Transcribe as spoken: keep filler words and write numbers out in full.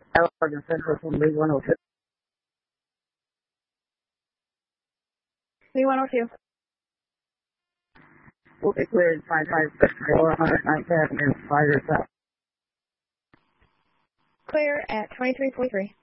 Sergeant Central from League one oh two. League one oh two. Will be cleared five five six four hundred ninth Avenue, Spider South. Clear at twenty-three forty-three.